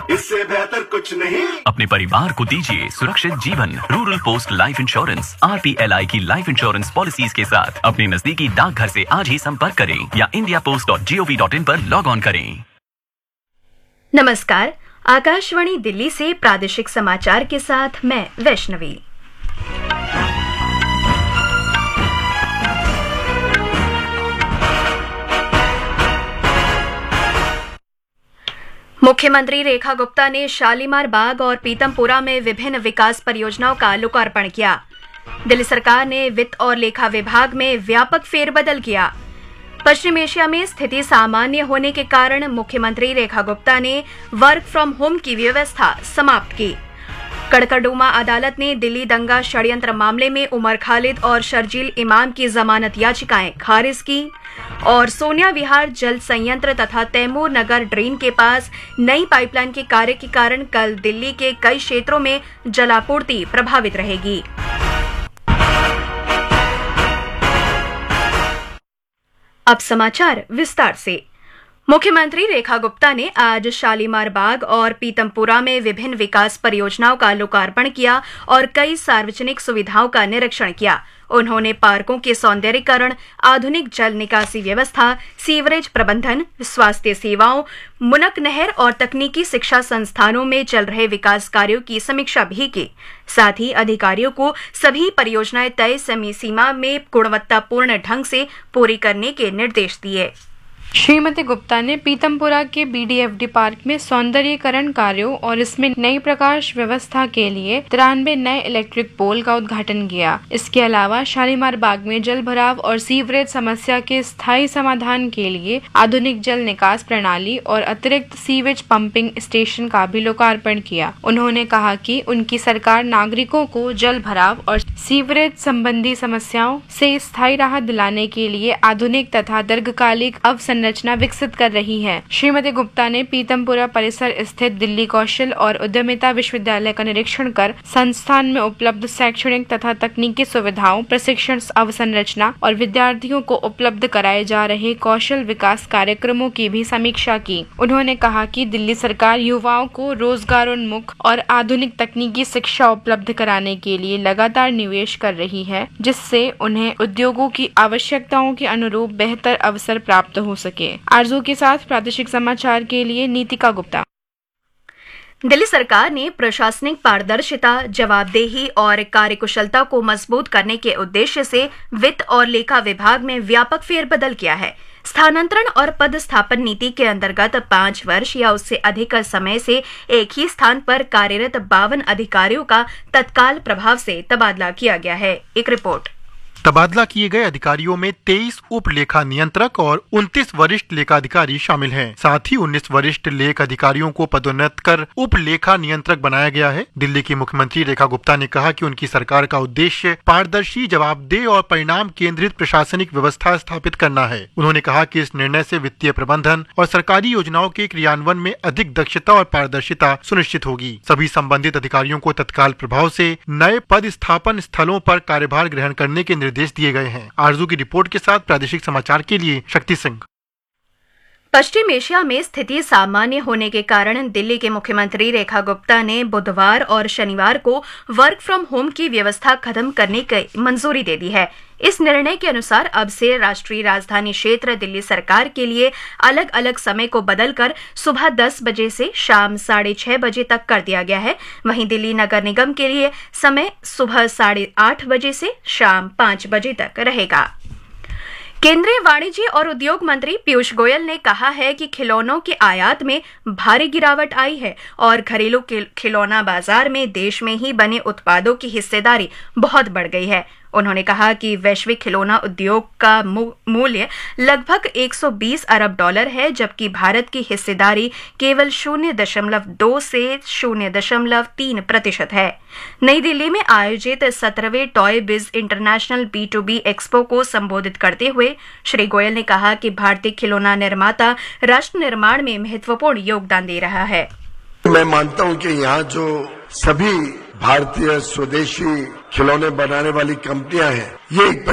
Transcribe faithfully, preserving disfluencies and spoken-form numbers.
इससे बेहतर कुछ नहीं। अपने परिवार को दीजिए सुरक्षित जीवन। Rural post life insurance R P L I की लाइफ इंश्योरेंस पॉलिसीज के साथ अपने नजदीकी डाकघर से आज ही संपर्क करें या India post dot G O V dot in पर लॉग ऑन करें। नमस्कार, आकाशवाणी दिल्ली से प्रादेशिक समाचार के साथ मैं वैष्णवी। मुख्यमंत्री रेखा गुप्ता ने शालीमार बाग और पीतमपुरा में विभिन्न विकास परियोजनाओं का लोकार्पण किया। दिल्ली सरकार ने वित्त और लेखा विभाग में व्यापक फेरबदल किया। पश्चिम एशिया में स्थिति सामान्य होने के कारण मुख्यमंत्री रेखा गुप्ता ने वर्क फ्रॉम होम की व्यवस्था समाप्त की। कड़कड़डूमा अदालत ने दिल्ली दंगा षड्यंत्र मामले में उमर खालिद और शर्जील इमाम की जमानत याचिकाएं खारिज की। और सोनिया विहार जल संयंत्र तथा तैमूर नगर ड्रेन के पास नई पाइपलाइन के कार्य के कारण कल दिल्ली के कई क्षेत्रों में जलापूर्ति प्रभावित रहेगी। अब समाचार विस्तार से। मुख्यमंत्री रेखा गुप्ता ने आज शालीमार बाग और पीतमपुरा में विभिन्न विकास परियोजनाओं का लोकार्पण किया और कई सार्वजनिक सुविधाओं का निरीक्षण किया। उन्होंने पार्कों के सौंदर्यीकरण, आधुनिक जल निकासी व्यवस्था, सीवरेज प्रबंधन, स्वास्थ्य सेवाओं, मुनक नहर और तकनीकी शिक्षा संस्थानों में चल रहे विकास कार्यों की समीक्षा भी की। साथ ही अधिकारियों को सभी परियोजनाएं तय समय सीमा में गुणवत्तापूर्ण ढंग से पूरी करने के निर्देश दिए। श्रीमती गुप्ता ने पीतमपुरा के B D F D park में सौंदर्यीकरण कार्यों और इसमें नई प्रकाश व्यवस्था के लिए तिरानवे नए इलेक्ट्रिक पोल का उद्घाटन किया। इसके अलावा शालीमार बाग में जल भराव और सीवरेज समस्या के स्थायी समाधान के लिए आधुनिक जल निकास प्रणाली और अतिरिक्त सीवेज पंपिंग स्टेशन का भी लोकार्पण किया। उन्होंने कहा कि उनकी सरकार नागरिकों को जल भराव और सीवरेज संबंधी समस्याओं से स्थायी राहत दिलाने के लिए आधुनिक तथा दीर्घकालिक अवसर संरचना विकसित कर रही है। श्रीमती गुप्ता ने पीतमपुरा परिसर स्थित दिल्ली कौशल और उद्यमिता विश्वविद्यालय का निरीक्षण कर संस्थान में उपलब्ध शैक्षणिक तथा तकनीकी सुविधाओं, प्रशिक्षण अवसंरचना और विद्यार्थियों को उपलब्ध कराए जा रहे कौशल विकास कार्यक्रमों की भी समीक्षा की। उन्होंने कहा कि दिल्ली सरकार युवाओं को रोजगारोन्मुख और आधुनिक तकनीकी शिक्षा उपलब्ध कराने के लिए लगातार निवेश कर रही है, जिससे उन्हें उद्योगों की आवश्यकताओं के अनुरूप बेहतर अवसर प्राप्त हो सके। आरजू के साथ प्रादेशिक समाचार के लिए नीतिका गुप्ता। दिल्ली सरकार ने प्रशासनिक पारदर्शिता, जवाबदेही और कार्यकुशलता को मजबूत करने के उद्देश्य से वित्त और लेखा विभाग में व्यापक फेरबदल किया है। स्थानांतरण और पदस्थापन नीति के अंतर्गत पांच वर्ष या उससे अधिक समय से एक ही स्थान पर कार्यरत बावन अधिकारियों का तत्काल प्रभाव से तबादला किया गया है। एक रिपोर्ट। तबादला किए गए अधिकारियों में तेईस उप लेखा नियंत्रक और उनतीस वरिष्ठ लेखा अधिकारी शामिल हैं। साथ ही उन्नीस वरिष्ठ लेखा अधिकारियों को पदोन्नत कर उप लेखा नियंत्रक बनाया गया है। दिल्ली की मुख्यमंत्री रेखा गुप्ता ने कहा कि उनकी सरकार का उद्देश्य पारदर्शी, जवाबदेह और परिणाम केंद्रित प्रशासनिक व्यवस्था स्थापित करना है। उन्होंने कहा कि इस निर्णय से वित्तीय प्रबंधन और सरकारी योजनाओं के क्रियान्वयन में अधिक दक्षता और पारदर्शिता सुनिश्चित होगी। सभी संबंधित अधिकारियों को तत्काल प्रभाव से नए पद स्थापन स्थलों पर कार्यभार ग्रहण करने के निर्देश दिए गए हैं। आरजू की रिपोर्ट के साथ प्रादेशिक समाचार के लिए शक्ति सिंह। पश्चिम एशिया में स्थिति सामान्य होने के कारण दिल्ली के मुख्यमंत्री रेखा गुप्ता ने बुधवार और शनिवार को वर्क फ्रॉम होम की व्यवस्था खत्म करने की मंजूरी दे दी है। इस निर्णय के अनुसार अब से राष्ट्रीय राजधानी क्षेत्र दिल्ली सरकार के लिए अलग अलग समय को बदलकर सुबह दस बजे से शाम साढ़े छह बजे तक कर दिया गया है। वहीं दिल्ली नगर निगम के लिए समय सुबह साढ़े आठ बजे से शाम पांच बजे तक रहेगा। केंद्रीय वाणिज्य और उद्योग मंत्री पीयूष गोयल ने कहा है कि खिलौनों के आयात में भारी गिरावट आई है और घरेलू खिलौना बाजार में देश में ही बने उत्पादों की हिस्सेदारी बहुत बढ़ गई है। उन्होंने कहा कि वैश्विक खिलौना उद्योग का मूल्य लगभग एक सौ बीस अरब डॉलर है, जबकि भारत की हिस्सेदारी केवल शून्य दशमलव दो से शून्य दशमलव तीन प्रतिशत है। नई दिल्ली में आयोजित सत्रहवें टॉय बिज international B to be expo को संबोधित करते हुए श्री गोयल ने कहा कि भारतीय खिलौना निर्माता राष्ट्र निर्माण में महत्वपूर्ण योगदान दे रहा है। मैं मानता हूं कि यहाँ जो सभी भारतीय स्वदेशी खिलौने बनाने वाली कंपनियां हैं, ये एक